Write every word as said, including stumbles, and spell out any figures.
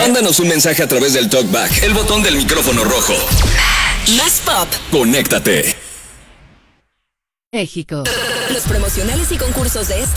Mándanos un mensaje a través del TalkBack, el botón del micrófono rojo. Más pop. Conéctate. México. Los promocionales y concursos de esta